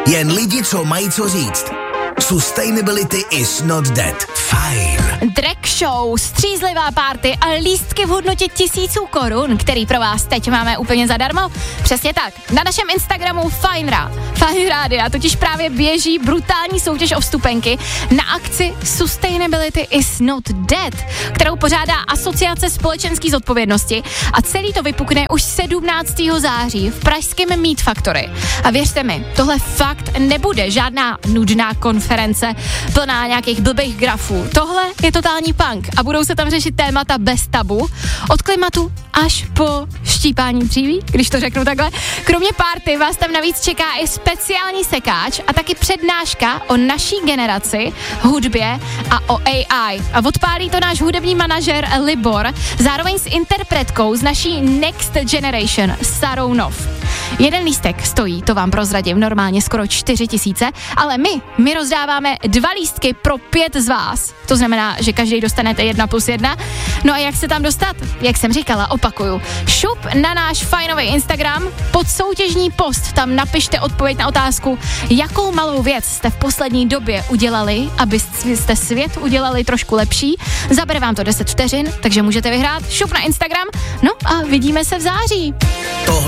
Jen lidi, co mají co říct. Sustainability is not dead. Fajn. Drag show, střízlivá party a lístky v hodnotě 1000 korun, který pro vás teď máme úplně zadarmo. Přesně tak. Na našem Instagramu Fajn Rádia totiž právě běží brutální soutěž o vstupenky na akci Sustainability is not dead, kterou pořádá Asociace společenské zodpovědnosti a celý to vypukne už 17. září v pražském Meet Factory. A věřte mi, tohle fakt nebude žádná nudná konference plná nějakých blbých grafů. Tohle je totální punk a budou se tam řešit témata bez tabu, od klimatu až po štípání dříví, když to řeknu takhle. Kromě party vás tam navíc čeká i speciální sekáč a taky přednáška o naší generaci, hudbě a o AI. A odpálí to náš hudební manažer Libor, zároveň s interpretkou z naší Next Generation, Sarou Nov. Jeden lístek stojí, to vám prozradím, normálně skoro 4 000, ale my rozdáváme 2 lístky pro 5 z vás. To znamená, že každý dostanete 1+1. No a jak se tam dostat? Jak jsem říkala, opakuju. Šup na náš fajnový Instagram, pod soutěžní post tam napište odpověď na otázku, jakou malou věc jste v poslední době udělali, abyste svět udělali trošku lepší. Zabere vám to 10 vteřin, takže můžete vyhrát. Šup na Instagram, no a vidíme se v září.